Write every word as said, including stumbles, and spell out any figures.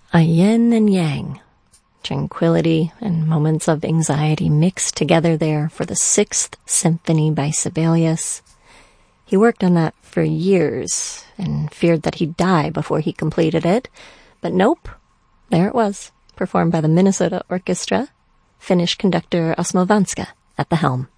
A yin and yang, tranquility and moments of anxiety mixed together there for the Sixth Symphony by Sibelius. He worked on that for years and feared that he'd die before he completed it. But nope, there it was, performed by the Minnesota Orchestra, Finnish conductor Osmo Vanska at the helm.